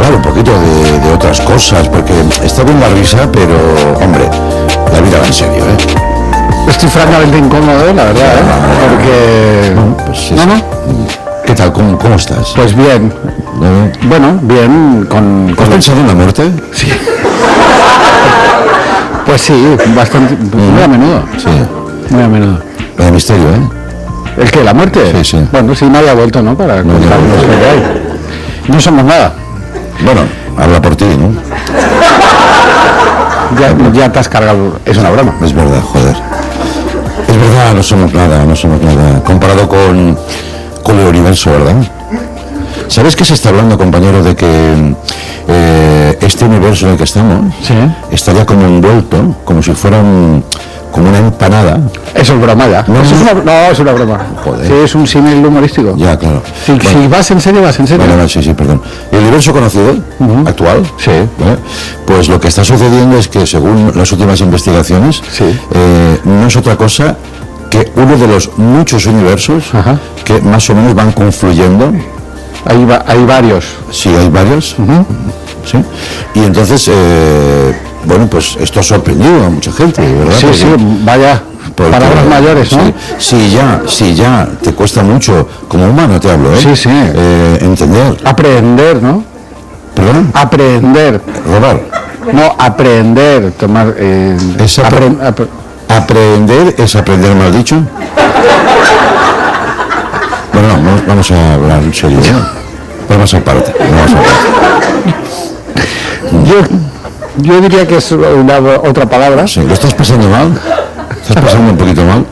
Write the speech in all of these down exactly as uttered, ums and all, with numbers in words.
hablar un poquito de, de otras cosas, porque está bien la risa, pero, hombre, la vida va en serio, ¿eh? Estoy francamente incómodo, la verdad, ¿eh? Porque... No, pues no, no. ¿Qué tal? ¿Cómo, cómo estás? Pues bien. ¿No? Bueno, bien, con... ¿Has con pensado en la muerte? Sí. Pues sí, bastante, muy a menudo. Sí. Muy a menudo. Vaya misterio, ¿eh? ¿El qué? ¿La muerte? Sí, sí. Bueno, sí, nadie ha vuelto, ¿no? Para No, contarnos no, no. lo que hay. No somos nada. Bueno, habla por ti, ¿no? Ya, ya te has cargado. Es una broma. Es verdad, joder. Es verdad, no somos nada, no somos nada. Comparado con, con el universo, ¿verdad? ¿Sabes qué se está hablando, compañero, de que eh, este universo en el que estamos Sí. está ya como envuelto, como si fuera un, como una empanada? Eso es broma ya. No, Eso no. es una, no, es una broma. Joder. Sí, es un símil humorístico. Ya, claro. Si, Bueno. si vas en serio, vas en serio. Vale, vale, sí, sí, perdón. El universo conocido, Ujú. actual, Sí. ¿vale? Pues lo que está sucediendo es que, según las últimas investigaciones, Sí. eh, no es otra cosa que uno de los muchos universos Ajá. que más o menos van confluyendo. Hay, va- hay varios. Sí, hay varios. Ujú. Sí. Y entonces, eh, bueno, pues esto ha sorprendido a mucha gente, ¿verdad? Sí, Porque- sí, vaya. porque- Palabras mayores, ¿no? Sí, sí, ya, sí, ya, te cuesta mucho, como humano te hablo, ¿eh? Sí, sí. Eh, entender. Aprender, ¿no? ¿Perdón? Aprender. Robar. No, aprender. Tomar... Eh, Es apre- apren- ap- Aprender es aprender, mal dicho. Bueno, no, vamos- vamos a hablar en serio, ¿no? Vamos aparte, vamos aparte. yo, yo diría que es una, otra palabra. Sí, ¿lo estás pasando mal? ¿Estás pasando un poquito mal?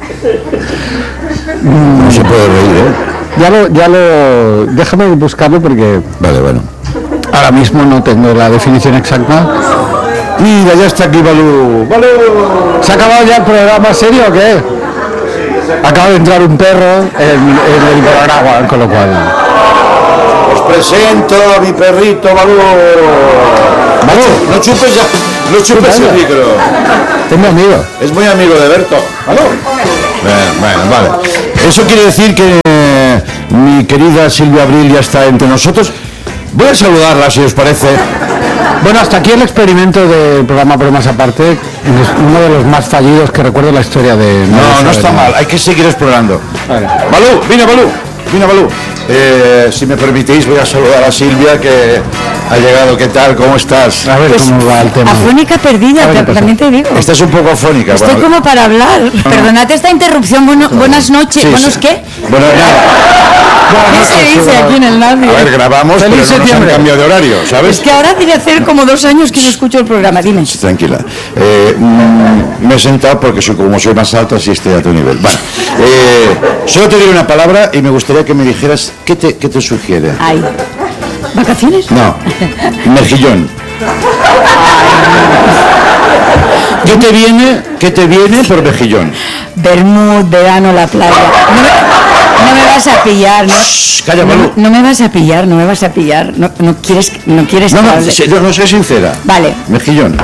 No se puede reír, ¿eh? Ya lo, ya lo... Déjame buscarlo porque Vale, bueno. ahora mismo no tengo la definición exacta. Mira, ya está aquí Balú. ¡Balú! ¿Se ha acabado ya el programa serio o qué? Acaba de entrar un perro en, en el programa, con lo cual... Os presento a mi perrito Balú. Balú, No chupes ya, no chupes el micro. es mi amigo. Es muy amigo de Berto. ¿Aló? Bueno, bueno, vale. Eso quiere decir que eh, mi querida Silvia Abril ya está entre nosotros. Voy a saludarla, si os parece. Bueno, hasta aquí el experimento del programa Bromas Aparte, es uno de los más fallidos que recuerdo en la historia de... No, no está mal, hay que seguir explorando. Vale. Balú, vine Balú, vine Balú. Eh, si me permitís, voy a saludar a Silvia, que ha llegado. ¿Qué tal? ¿Cómo estás? A ver Pues, cómo va el tema. afónica perdida, A ver, ta- ¿qué pasa? también te digo. Estás un poco afónica. Estoy bueno. como para hablar. Perdonad esta interrupción. Bueno, buenas noches. Sí, ¿Buenos sí. qué? Bueno, nada. ¿Qué se dice aquí en el radio? A ver, grabamos, Feliz pero no nos han septiembre. cambiado de horario, ¿sabes? Es que ahora debe hacer como dos años que no escucho el programa. Dime. Tranquila. Eh, mm, me he sentado porque soy, como soy más alto, así estoy a tu nivel. Bueno, eh, solo te diré una palabra y me gustaría que me dijeras qué te, qué te sugiere. Ay. ¿Vacaciones? No, mejillón. ¿Qué te viene, qué te viene por mejillón? Bermud, verano, la playa. No me, no me vas a pillar, ¿no? Shh, calla, No, Balú. no me vas a pillar, no me vas a pillar. No, no quieres, no quieres No, que no, hable. se- no, no, sé sincera. Vale. Mejillón.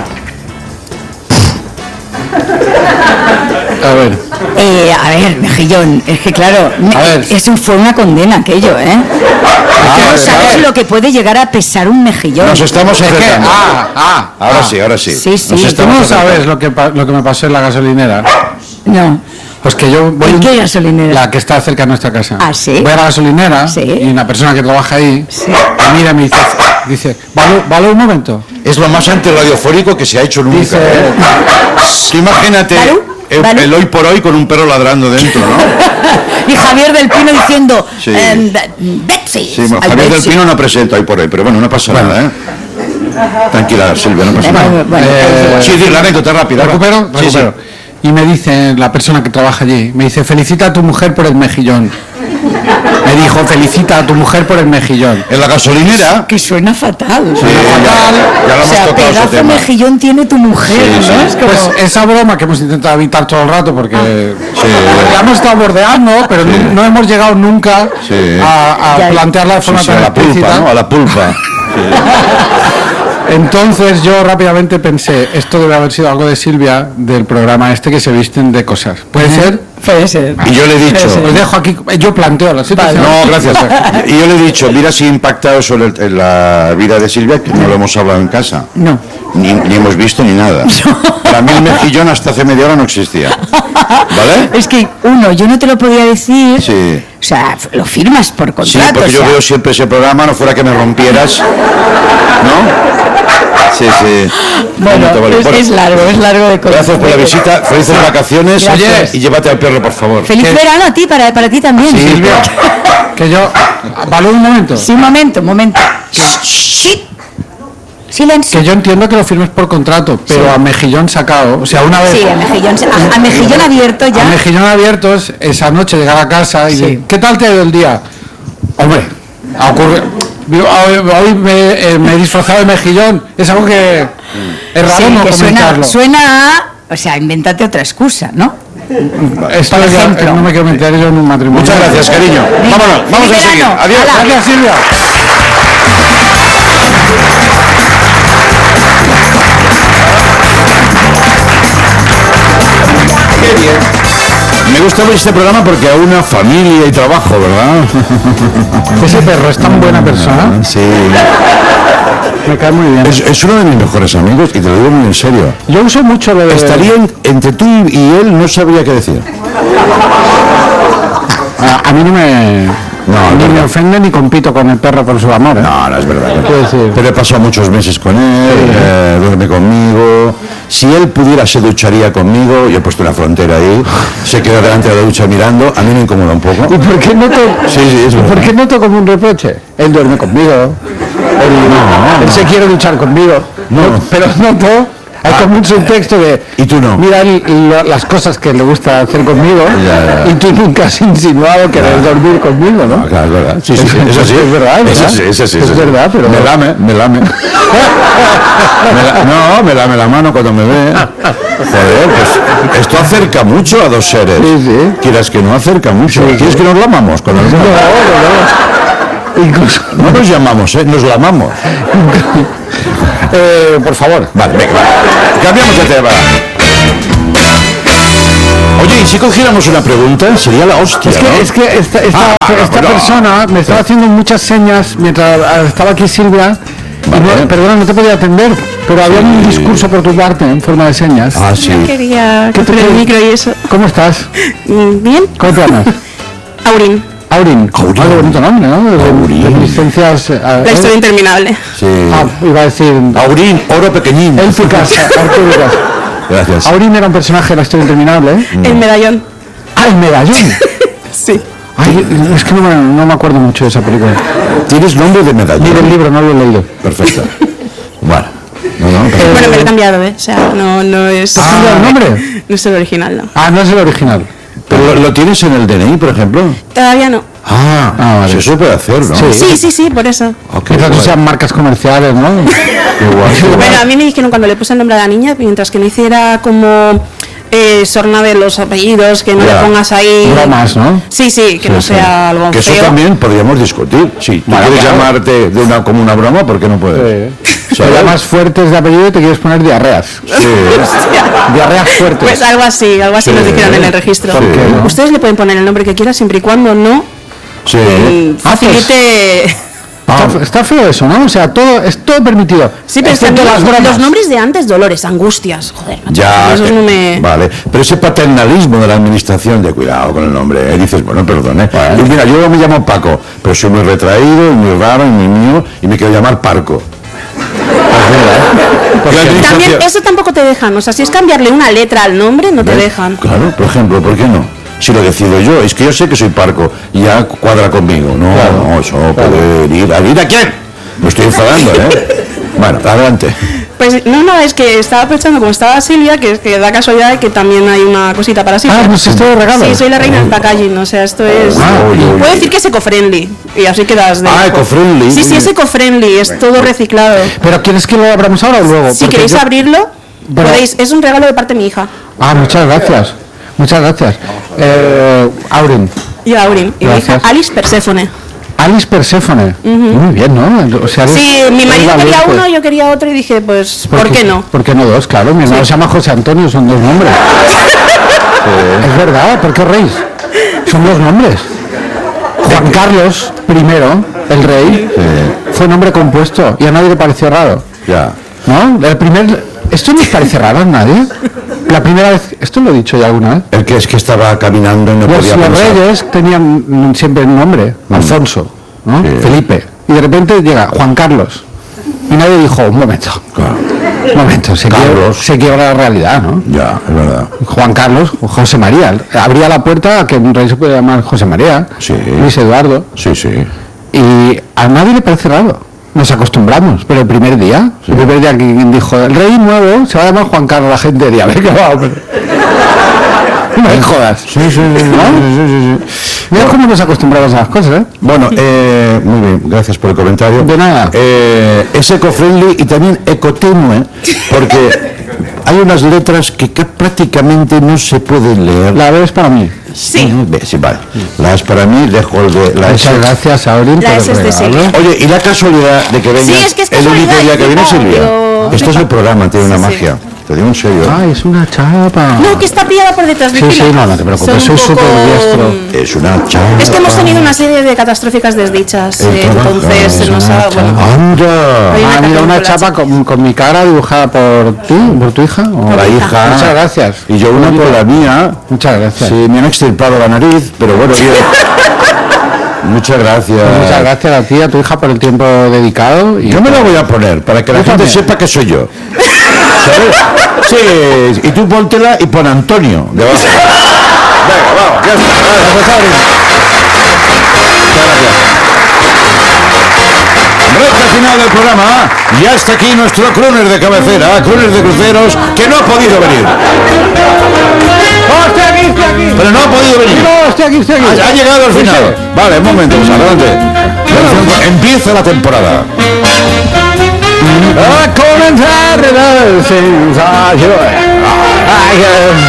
A ver, Eh, a ver, mejillón, es que claro, me- A ver. eso fue una condena aquello, ¿eh? Ah, no sabes vale. lo que puede llegar a pesar un mejillón. Nos estamos ¿qué? acercando. Ah, ah, Ahora ah. sí, ahora sí. Sí, sí. Nos Tú Tú estamos no acercando. sabes lo que, pa- lo que me pasó en la gasolinera. No. Pues que yo voy... ¿En qué gasolinera? La que está cerca de nuestra casa. ¿Ah, sí? Voy a la gasolinera Sí. y una persona que trabaja ahí Sí. me mira y me dice, dice, ¿vale, vale un momento? Es lo más antirradiofónico que se ha hecho nunca. Dice- ¿eh? Tú imagínate ¿Balú? el, ¿Balú? el hoy por hoy con un perro ladrando dentro, ¿no? Y Javier del Pino diciendo, Sí. em, Be- Betsy. Sí, bueno, Ay, Javier del Betsy. Pino no presenta hoy por hoy, pero bueno, no pasa nada, ¿eh? Tranquila, Silvia, no pasa Bueno, nada. bueno, Eh, Sí, di la anécdota rápida. va. ¿Recupero? Sí, sí. Recupero. Y me dice la persona que trabaja allí, me dice, felicita a tu mujer por el mejillón. Me dijo, felicita a tu mujer por el mejillón. En la gasolinera. Que suena fatal. Sí, ya, ya lo o hemos sea, tocado ese pedazo tema. mejillón tiene tu mujer, Sí, ¿no? sí. Es como... Pues esa broma que hemos intentado evitar todo el rato porque la hemos estado bordeando, pero Sí. no, no hemos llegado nunca Sí. a, a Ya. plantearla de Sí, forma sí, tan a la pulpa, explícita. ¿no? A la pulpa. Entonces yo rápidamente pensé, esto debe haber sido algo de Silvia del programa este que se visten de cosas. ¿Puede ser? Puede ser. Y yo le he dicho... Os dejo aquí, yo planteo la situación. No, gracias. Y yo le he dicho, mira si ha impactado sobre el- en la vida de Silvia, que no lo hemos hablado en casa. No. Ni, ni hemos visto ni nada. Para mí el mejillón hasta hace media hora no existía. ¿Vale? Es que, uno, yo no te lo podía decir. Sí. O sea, lo firmas por contrato. Sí, porque o yo sea. veo siempre ese programa, no fuera que me rompieras. ¿No? Sí, sí. Bueno, Bonito, vale. es, Bueno, es largo, es largo de cosas. gracias por la visita, felices vacaciones. Gracias. Oye, y llévate al perro, por favor. Feliz ¿Qué? verano a ti, para, para ti también. Sí, Silvia, que yo... ¿Valor un momento? Sí, un momento, un momento. Shh. Silencio. Que yo entiendo que lo firmes por contrato, pero Sí. a mejillón sacado, o sea, una vez... Sí, a mejillón, a, a mejillón abierto A ya. mejillón abierto es esa noche llegar a casa y Sí. decir, ¿qué tal te ha ido el día? Hombre, ha ocurrido... Hoy, hoy me, eh, me he disfrazado de mejillón, es algo que es raro Sí, no que suena, comentarlo. suena a... O sea, invéntate otra excusa, ¿no? Esto por ya, ejemplo. eh, no me quiero meter yo en un matrimonio. Muchas gracias, cariño. Vámonos, vamos a Feliz seguir. verano. Adiós. Hala. Gracias, Silvia. Qué bien. Me gusta mucho este programa porque a una familia y trabajo, ¿verdad? Ese perro es tan buena persona, Sí. me cae muy bien. Es, es uno de mis mejores amigos y te lo digo muy en serio. Yo uso mucho lo de... Estaría en- entre tú y él, no sabría qué decir. A, a mí no me... No, ni no, me no. ofende ni compito con el perro por su amor, ¿eh? No, no es verdad. Quiero decir- Pero he pasado muchos meses con él, eh, duerme conmigo. Si él pudiera, se ducharía conmigo. Yo he puesto una frontera ahí. Se queda delante de la ducha mirando. A mí me incomoda un poco. ¿Y por qué noto, Sí, sí, es verdad. ¿por qué noto como un reproche? Él duerme conmigo, él, No, él se quiere duchar conmigo, No. pero noto, hay Ah, como un subtexto de... ¿y tú no? Mira él- lo- las cosas que le gusta hacer conmigo Ya, ya. y tú nunca has insinuado querer dormir conmigo, ¿no? Ah, claro, es verdad. Sí, sí, sí, Es- es así. es verdad, es Es verdad. así, es así. Es así. verdad, pero- Me lame, me lame. Me la- no, me lame la mano cuando me ve. Joder, pues esto acerca mucho a dos seres. Sí, sí. Quieras que no, acerca mucho. ¿Quieres que nos lamamos? Cuando nos No, lamamos? no, no. Incluso, No nos llamamos, ¿eh? Nos lamamos. eh, por favor. Vale, venga, va. Cambiamos de tema. Oye, ¿y si cogiéramos una pregunta? Sería la hostia, Es ¿no? que, es que esta, esta, Ah, esta pero- persona me estaba haciendo muchas señas mientras estaba aquí Silvia. y Vale. no- perdona, no te podía atender, pero había un discurso por tu parte en forma de señas. Ah, sí. Quería ¿Qué te coger el quieres? micro y eso. ¿Cómo estás? Mm, Bien. ¿Cómo te llamas? Aurin, Aurin. Aurin. Ah, qué bonito nombre, ¿no? De, Aurin. de licencias... eh, la historia interminable. Sí. Ah, iba a decir... Aurín, oro pequeñín. Élficas, artúricas. Gracias. Aurin era un personaje de la historia interminable, ¿eh? El medallón. Ah, el medallón. Sí. Ay, es que no me, no me acuerdo mucho de esa película. Tienes nombre de medallón. Ni del libro, no lo he leído. Perfecto. Bueno. No, no, perfecto. Bueno, me lo he cambiado, ¿eh? O sea, no, no es. ¿Te has cambiado el nombre? No es el original, no. Ah, no es el original. Pero lo, lo tienes en el D N I, por ejemplo. Todavía no. Ah, Ah, vale. sí, eso se puede hacer, ¿no? Sí. Sí, sí, sí, por eso. Ok, Quizás no guay. sean marcas comerciales, ¿no? Qué guay, qué guay. Bueno, a mí me dijeron cuando le puse el nombre a la niña, mientras que no hiciera como eh, sorna de los apellidos, que no Ya. le pongas ahí. Bromas, ¿no? Sí, sí, que no Sí, sí. sea algo Que eso feo. también podríamos discutir. Si tú Bueno, quieres claro. llamarte de una, como una broma, ¿por qué no puedes? Te ¿Sabes? llamas fuertes de apellido y te quieres poner diarreas. Sí. Diarreas fuertes. Pues algo así, algo así Sí. nos dijeron en el registro. ¿Por qué no? Ustedes le pueden poner el nombre que quieran siempre y cuando no Sí. mm, Ah, pues- facilite. Está, está feo eso, ¿no? O sea, todo es todo permitido. Sí, pero es que a mí excepto las los, bromas. los nombres de antes, Dolores, Angustias, joder, macho, Ya, esos eh, no me... vale, pero ese paternalismo de la administración de cuidado con el nombre, eh, dices, bueno, perdone, y mira, yo me llamo Paco, pero soy muy retraído y muy raro y muy mío y me quiero llamar Parco. Pues la También administración- eso tampoco te dejan, o sea, si es cambiarle una letra al nombre, no te ¿Ves? dejan. Claro, por ejemplo, ¿por qué no? Si lo decido yo, es que yo sé que soy Parco y ya cuadra conmigo. No, no, eso puede ir a ir a quién. Me estoy enfadando, ¿eh? Bueno, adelante. Pues no, no, es que estaba pensando, como estaba Silvia, que, que da casualidad de que también hay una cosita para Silvia. Ah, pues esto de regalo. Sí, soy la reina del packaging, o sea, esto es... Ah, oye, oye. Puedo decir que es eco-friendly, y así quedas de... Ah, eco-friendly. Sí, sí, es eco-friendly, es todo reciclado. Pero ¿quieres que lo abramos ahora o luego? Si Porque queréis yo- abrirlo, Bueno. podéis, es un regalo de parte de mi hija. Ah, muchas gracias. Muchas gracias. Eh, Aurin. Y Aurin, y mi hija Gracias. Alice Perséfone. Alice Perséfone. Muy bien, ¿no? O sea, eres- Sí, mi eres marido quería valiente. uno, yo quería otro y dije, pues, ¿por qué no? ¿Por qué no dos? Claro, mi hermano se llama José Antonio, son dos nombres. Es verdad, ¿por qué os reís? Son los nombres. Juan Carlos primero, el rey, Sí. fue nombre compuesto y a nadie le pareció raro. Ya. ¿No? El primer... ¿Esto no os parece raro a nadie? La primera vez... ¿Esto lo he dicho ya alguna vez? El que es que estaba caminando y no Los, podía los pensar. reyes tenían siempre un nombre, Alfonso, ¿no? Sí. Felipe. Y de repente llega Juan Carlos. Y nadie dijo, un momento, Claro. un momento, se quiebra, Carlos. se quiebra la realidad, ¿no? Ya, es verdad. Juan Carlos, o José María. Abría la puerta a que un rey se puede llamar José María, Sí. Luis Eduardo. Sí, sí. Y a nadie le parece raro. Nos acostumbramos, pero el primer día, Sí. el primer día que quien dijo, el rey nuevo se va a llamar Juan Carlos, la gente diría, venga, va, hombre. No me jodas. Sí, sí, sí, sí, sí, sí, sí. Mira cómo nos acostumbramos a las cosas, ¿eh? Bueno, eh, muy bien, gracias por el comentario. De nada. Eh, es eco-friendly y también ecotenue, porque hay unas letras que ca- prácticamente no se pueden leer. La B es para mí. Sí. Ve, sí, vale. La es para mí, dejo el de la S. Muchas gracias, Aurin, La por S el es de regalo. Silvia. Oye, y la casualidad de que vengas Sí, es que es el único casualidad, día que viene flipa, Silvia. pero- Esto es el programa, tiene Sí, una sí. magia. Te digo en serio. Ay, es una chapa. No, que está pillada por detrás. Sí, vigila. sí, no, no te preocupes, Son un soy poco- súper diestro. Es una chapa. Es que hemos tenido una serie de catastróficas desdichas, El eh, trabajo entonces es se nos una ha... Bueno, chapa. ¡Anda! Hay una Ah, mira, capa una con la chapa con, con mi cara dibujada por ti, por tu hija. ¿o? La hija. Muchas gracias. Y yo una por la mía. Muchas gracias. Sí, me han extirpado la nariz, pero bueno, yo... Muchas gracias. Muchas gracias a ti y a tu hija por el tiempo dedicado. Y Yo me la voy a poner para que la Yo gente también. sepa que soy yo. ¿Sabes? Sí, y tú póntela y pon Antonio debajo. Venga, vamos, ya está. Gracias, Aurin. Muchas gracias. Recta final del programa. Y hasta aquí nuestro crooner de cabecera, crooner de cruceros, que no ha podido venir. ¡Oh, estoy aquí, estoy aquí! Pero no ha podido venir. ¡No, estoy aquí, estoy aquí! Ha, ha llegado al final. Vale, un momento, pues adelante. Atención, empieza la temporada. A comenzar el sensación. Ay,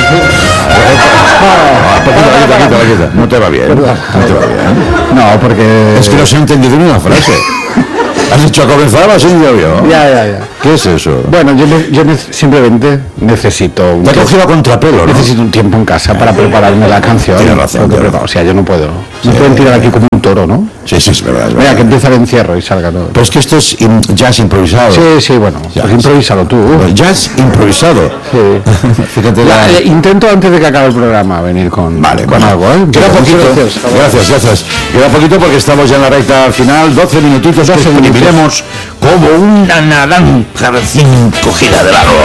Ah, poquito, poquito, poquito, poquito. No te va bien. No te va bien. No, porque... Es que no se ha entendido ni una frase. Has dicho a comenzar así, yo vio. Ya, ya, ya. ¿Qué es eso? Bueno, yo, ne- yo ne- simplemente necesito un, Te ha tiempo, cogido a contrapelo, ¿no? necesito un tiempo en casa para prepararme la canción. Tienes razón, Porque, tienes razón. o sea, yo no puedo. No pueden tirar aquí como un toro, ¿no? Sí, sí, es verdad. Es Mira, verdad. que empieza el encierro y salga todo. Pero es que esto es im- jazz improvisado. Sí, sí, bueno, Ya. pues improvísalo tú. Bueno, Jazz improvisado. Sí. Fíjate La- la... eh, intento antes de que acabe el programa venir con, Vale, con bueno. algo, ¿eh? Queda Muchas poquito. gracias. Gracias, gracias. Queda poquito porque estamos ya en la recta final. doce minutitos que doce minutos. exprimiremos como una naranja recién cogida del árbol.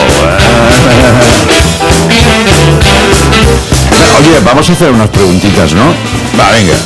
Oye, vamos a hacer unas preguntitas, ¿no? Va, venga.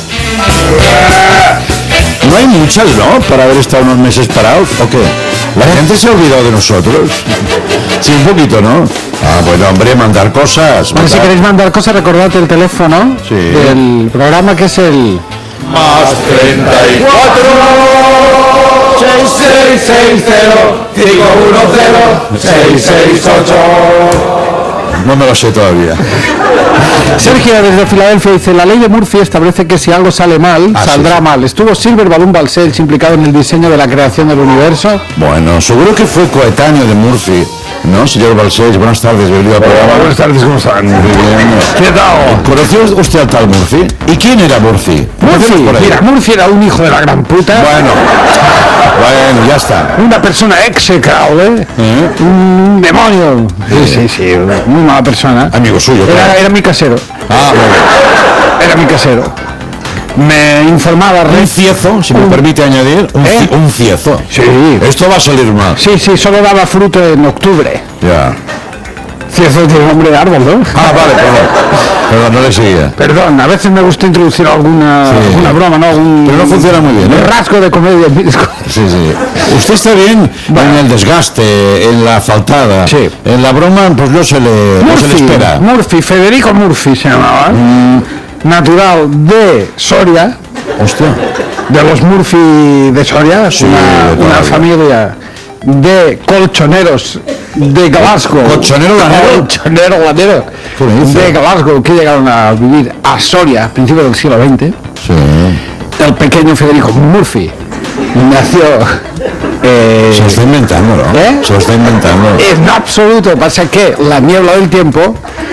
No hay muchas, ¿no? Para haber estado unos meses parados, ¿o qué? ¿La gente se ha olvidado de nosotros? Sí, un poquito, ¿no? Ah, bueno, hombre, mandar cosas. Bueno, si mandar- queréis mandar cosas, recordad el teléfono Sí. del programa, que es el... Más treinta y cuatro, seis seis seis cero, cinco uno cero, seis seis ocho. No me lo sé todavía. Sergio desde Filadelfia dice: la ley de Murphy establece que si algo sale mal, Ah, saldrá sí. mal. ¿Estuvo Silver Balloon Balcells implicado en el diseño de la creación del universo? Bueno, seguro que fue coetáneo de Murphy, ¿no, señor Balcells? Buenas tardes, bienvenido al programa. buenas tardes, ¿cómo están? Muy bien. ¿Qué tal? ¿Conoció usted al tal Murphy? ¿Y quién era Murphy? Murphy, Empecemos por ahí. mira, Murphy era un hijo de la gran puta, Bueno, bueno, ya está. una persona execrable, ¿Eh? un demonio. Sí, sí, sí, muy mala persona. Amigo suyo, Era, claro. era mi casero, Ah, bueno. era mi casero. Me informaba... Un re- ciezo, si me Un- permite añadir, un, ¿Eh? ci- un ciezo. Sí. Esto va a salir mal. Sí, sí, solo daba fruto en octubre. Ya. Ciezo tiene nombre de árbol, ¿no? Ah, vale, perdón. Perdón, no le seguía. Perdón, a veces me gusta introducir alguna, Sí. alguna broma, ¿no? Algún Pero no funciona muy bien, ¿eh? rasgo de comedia en mi discurso. Sí, sí. Usted está bien en el desgaste, en la faltada. Sí. En la broma, pues no se le, no se le Murphy, espera. Murphy, Federico Murphy se llamaba, natural de Soria, Hostia. de los Murphy de Soria, Sí, una, de toda una la vida. familia de colchoneros de Glasgow. ¿Colchonero lanero? Colchonero lanero ¿Qué me dice? de Glasgow, que llegaron a vivir a Soria a principios del siglo veinte. Sí. El pequeño Federico Murphy nació eh, Se lo está inventando, ¿no? ¿Eh? Se lo está inventando. en absoluto. Pasa que la niebla del tiempo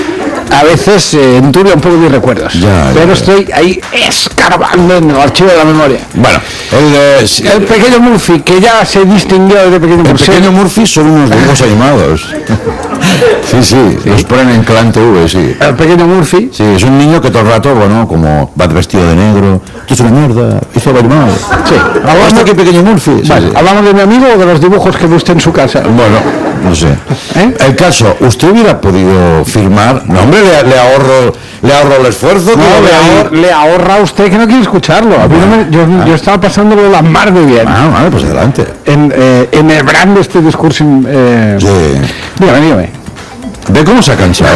a veces eh, enturbia un poco mis recuerdos. Ya, pero ya, estoy ahí escarbando en el archivo de la memoria. Bueno, el, eh, sí, El pequeño Murphy, que ya se distinguió desde pequeño el Murphy. pequeño Murphy son unos dibujos animados. Sí, sí, los ponen en Clan T V, sí. El pequeño Murphy. Sí, es un niño que todo el rato, bueno, como va vestido de negro, esto es una mierda, esto va animado. Sí, hablamos, ¿Hasta qué pequeño Murphy? Sí, vale, sí. ¿hablamos de mi amigo o de los dibujos que ve usted en su casa? Bueno, no sé. ¿Eh? El caso, ¿usted hubiera podido firmar? No, hombre, le, le ahorro le ahorro el esfuerzo. que No, lo le, vea ahí. ahor- le ahorra a usted que no quiere escucharlo. A mí no me- yo, yo estaba pasándolo la mar de bien. Ah, vale, pues adelante. En, eh, enhebrando este discurso. Eh, Sí. Dígame, dígame. ¿Ve cómo se ha cansado?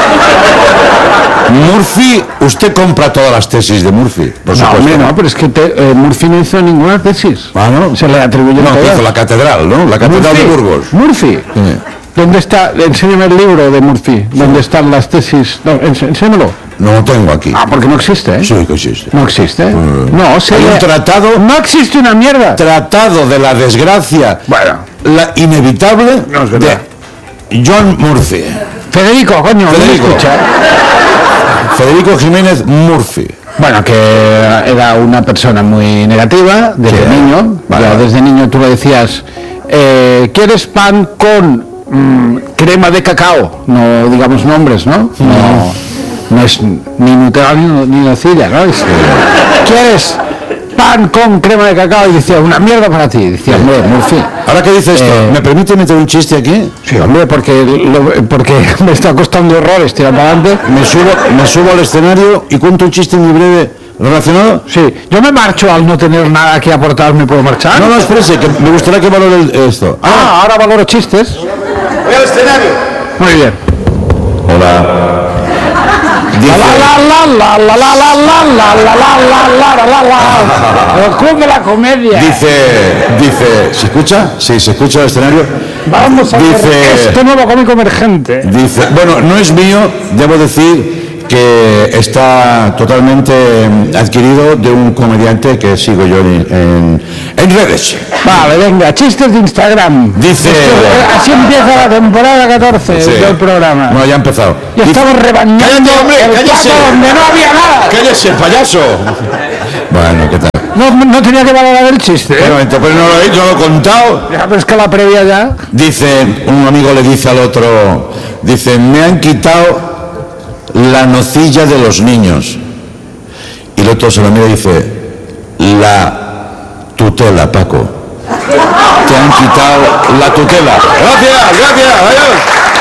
Murphy, usted compra todas las tesis de Murphy, por No, supuesto. hombre, no, pero es que te- eh, Murphy no hizo ninguna tesis. Ah, ¿no? Se le atribuyen No, que todas. hizo la catedral, ¿no? La catedral Murphy, de Burgos. Murphy. Sí. ¿Dónde está? Enséñame el libro de Murphy. ¿Dónde están las tesis? No, ens- enséñamelo. No lo tengo aquí. Ah, porque no existe, ¿eh? Sí que existe. No existe. No, se Hay le- un tratado, No existe una mierda. tratado de la desgracia, Bueno. la inevitable No, es verdad. de John Murphy. Federico, coño, no me Federico. escucha. Federico Jiménez Murphy. Bueno, que era una persona muy negativa desde Sí. niño. Vale, Ya vale. desde niño tú le decías, eh, ¿quieres pan con mm, crema de cacao? No digamos nombres, ¿no? No, no es ni Nutella ni, ni nocilla, ¿no? Es, ¿quieres pan con crema de cacao? Y decía, una mierda para ti. Y decía, hombre, Murphy. Ahora que dice esto, Eh, ¿me permite meter un chiste aquí? Sí, hombre, porque, lo- porque me está costando horrores tirar para adelante. Me subo, me subo al escenario y cuento un chiste muy breve relacionado. Sí, yo me marcho al no tener nada que aportar, ¿me puedo marchar? No, no, espérese, que me gustaría que valore el- esto. Ah, ahora valoro chistes. Voy al escenario. Muy bien. Hola. Dice, La la la la la la la la la la la la la la la. El club de la comedia. dice, dice, ¿se escucha? Sí, se escucha el escenario. Vamos a ver Dice, este nuevo cómico emergente. dice, bueno, no es mío, debo decir que está totalmente mm, adquirido de un comediante que sigo yo en, en, en redes. Vale, venga, chistes de Instagram. Dice- Esto- eh, así empieza la temporada catorce Sí. del programa. No, ya ha empezado. Y Dice- estamos rebañando ¡Cállate, hombre! el ¡Cállese! plato donde no había nada. ¡Cállese, payaso! Bueno, ¿qué tal? No, no tenía que valorar el chiste. ¿eh? Bueno, entonces no lo he dicho, lo he contado. Ya, pero es que la previa ya. Dice, un amigo le dice al otro, dice, me han quitado la nocilla de los niños. Y el otro se lo mira y dice, la tutela, Paco. Te han quitado la tutela. Gracias, gracias, adiós.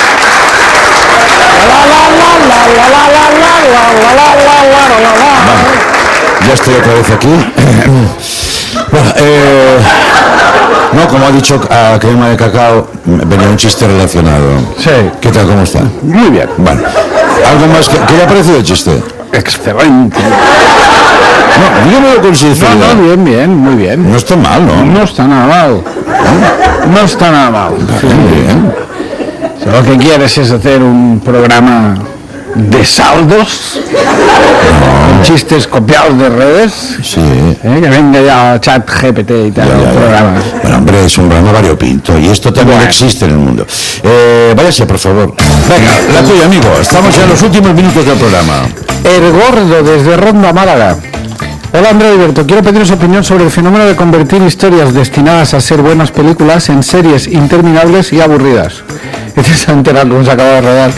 Vale, ya estoy otra vez aquí. Bueno, eh, no, como ha dicho a crema de cacao, venía un chiste relacionado. Sí. ¿Qué tal, cómo está? Muy bien. Bueno, ¿algo más? que- ¿Qué le ha parecido el chiste? Excelente. No, dígamelo con No, sinceridad. no, bien, bien, muy bien. No está mal, ¿no? No está nada mal. No está nada mal. Bien. Si lo que quieres es hacer un programa de saldos, con chistes copiados de redes, Sí. ¿eh? Que venga ya chat G P T y tal, Ya, el ya, ya. programa. Bueno, hombre, es un programa variopinto y esto también Bueno. existe en el mundo. Eh, váyase, por favor. Venga, la tuya, amigo. Estamos ya en los últimos minutos del programa. El Gordo, desde Ronda, Málaga. Hola, André Alberto. Quiero pediros opinión sobre el fenómeno de convertir historias destinadas a ser buenas películas en series interminables y aburridas. Este es enterar cómo se acaba de rodar.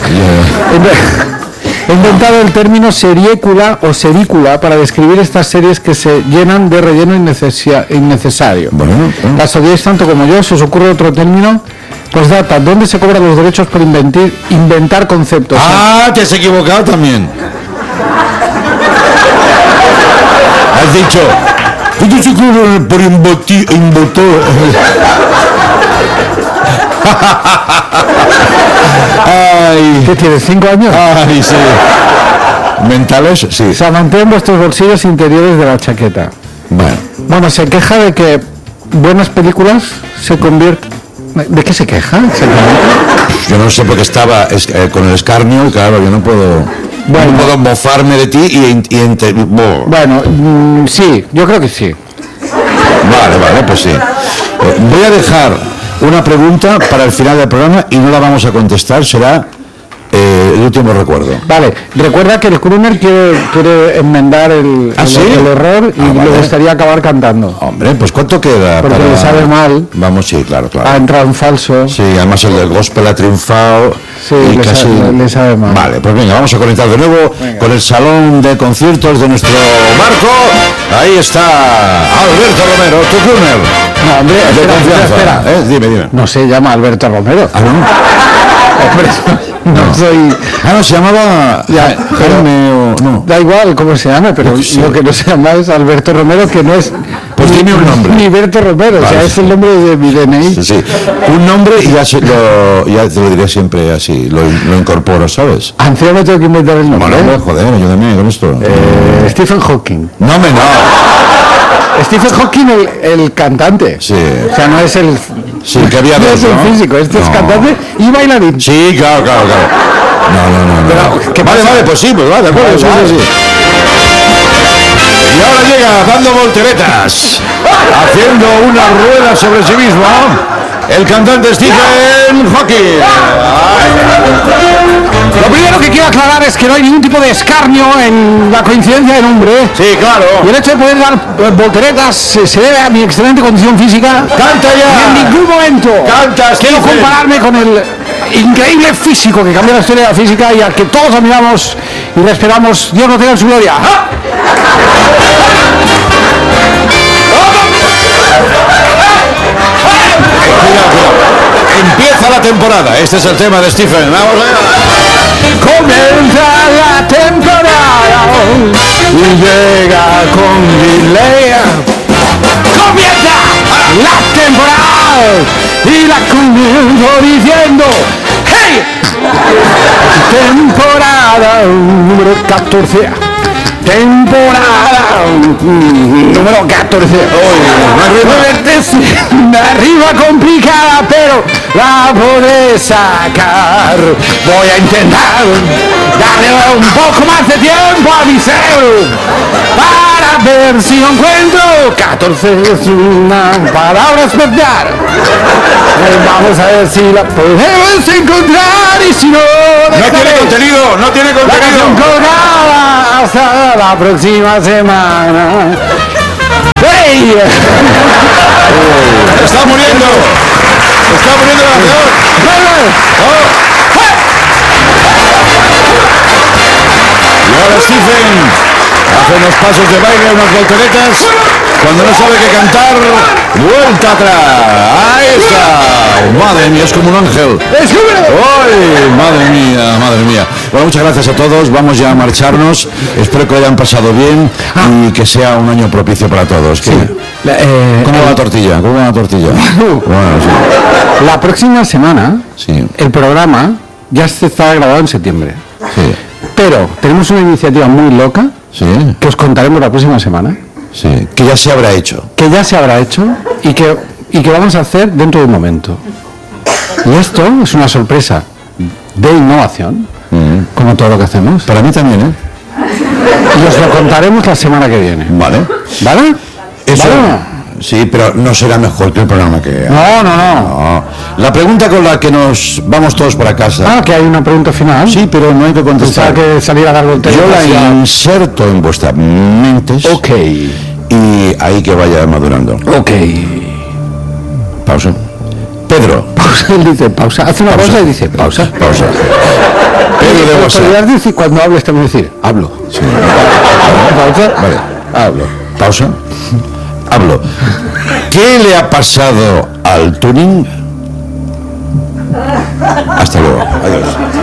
He inventado el término seriécula o serícula para describir estas series que se llenan de relleno innecesia- innecesario. Bueno, bueno. Las odiáis tanto como yo. ¿Se os ocurre otro término? Pues data, ¿dónde se cobran los derechos por inventar, inventar conceptos? Ah, te has equivocado también. Has dicho, ¿dónde se cobra por invotar? Ay, ¿Qué tienes? ¿Cinco años? ay, sí. ¿Mentales? Sí. Se mantienen vuestros bolsillos interiores de la chaqueta. Bueno, Bueno, se queja de que buenas películas se convierten... ¿De qué se queja? exactamente? yo no sé por qué estaba es- eh, con el escarnio y claro, yo no puedo, Bueno. no puedo mofarme de ti y, y ente- bo- Bueno, mm, sí, yo creo que sí. Vale, vale, pues sí. Eh, voy a dejar una pregunta para el final del programa y no la vamos a contestar, será eh, eh, el último recuerdo. Vale, recuerda que el crooner quiere, quiere enmendar el, ¿Ah, el, sí? el error y Ah, vale. le gustaría acabar cantando. Hombre, pues ¿cuánto queda? Porque para- le sabe mal. Vamos, sí, claro, claro. Ha entrado en falso. Sí, además el del gospel ha triunfado. Sí, y le casi... sabe- le sabe mal. Vale, pues venga, vamos a conectar de nuevo con el salón de conciertos de nuestro Marco. Ahí está Alberto Romero, tu crooner No, hombre, de espera, confianza. espera, espera. ¿Eh? Dime, dime. No se llama Alberto Romero. Ah, ¿no? Hombre, no soy... Ah, no, se llamaba Ya, Jaime o... No. Da igual cómo se llame, pero Sí. lo que no se llama es Alberto Romero, que no es... Pues ni- dime un nombre. Ni Berto Romero, o sea, Vale. es el nombre de mi D N I. Sí, sí. Un nombre y ya, se lo, ya te lo diré siempre así, lo, lo incorporo, ¿sabes? Encima me tengo que inventar el nombre. Bueno, hombre, joder, ayúdame con esto. Eh, Stephen Hawking. No, me no. Stephen Hawking, el, el cantante. Sí. O sea, no es el... Sí, que había no dos, es el ¿no? físico, este es No. cantante y bailarín. Sí, claro, claro, claro. No, no, no. no. Pero, ¿qué vale, pasa? vale, pues sí, pues vale, de acuerdo, sí, Vale, sí, sí. Y ahora llega dando volteretas, haciendo una rueda sobre sí mismo, el cantante Stephen Hawking. Lo primero que quiero aclarar es que no hay ningún tipo de escarnio en la coincidencia de nombre. Sí, claro. Y el hecho de poder dar eh, volteretas se, se debe a mi excelente condición física. ¡Canta Y ya! en ningún momento ¡Canta, quiero Stephen! compararme con el increíble físico que cambió la historia de la física y al que todos admiramos y respetamos. Dios lo tenga en su gloria. ¡Ah! Cuidado, cuidado. Empieza la temporada. Este es el tema de Stephen. Vamos allá. Comienza la temporada y llega con delay. Comienza la temporada y la comienzo diciendo ¡hey! Temporada número catorce. Temporada número catorce. De arriba complicada, pero la podré sacar. Voy a intentar darle un poco más de tiempo a mi cel para ver si lo encuentro. catorce es una palabra especial. Eh, Vamos a ver si la podemos encontrar y si no... No tiene dejaré contenido, no tiene la canción contenido. colgada hasta la próxima semana. ¡Hey! Está muriendo. Está muriendo la canción. Y ahora Stephen hace unos pasos de baile, unas volteretas. Cuando no sabe qué cantar, vuelta atrás. Ahí está. Madre mía, es como un ángel. ¡Ay! Madre mía, madre mía. Bueno, muchas gracias a todos. Vamos ya a marcharnos. Espero que lo hayan pasado bien y que sea un año propicio para todos. ¿Qué? La, eh, ¿Cómo va la tortilla? ¿Cómo va la tortilla? Bueno, sí. la próxima semana, Sí. el programa ya se está grabado en septiembre. Sí. Pero tenemos una iniciativa muy loca Sí. que os contaremos la próxima semana, Sí. Que ya se habrá hecho. que ya se habrá hecho y que, y que vamos a hacer dentro de un momento. Y esto es una sorpresa de innovación, Mm. como todo lo que hacemos. Para mí también, ¿eh? Y os lo contaremos la semana que viene. Vale. ¿Vale? Eso. ¿Vale? Sí, pero no será mejor que el programa que... No, no, no. No. La pregunta con la que nos vamos todos para casa. Ah, que hay una pregunta final. Sí, pero no hay que Pensaba contestar. que saliera a dar volteretas. Yo la y- inserto en vuestras mentes. Ok. Y ahí que vaya madurando. Ok. Pausa. Pedro. Pausa, él dice pausa. Hace una Pausa. pausa y dice pausa. Pausa. Pedro de Pero WhatsApp. podrías decir, cuando hables también decir, hablo. Sí. Pausa. Vale. Hablo. Pausa. Hablo. ¿Qué le ha pasado al tuning? Hasta luego. Adiós.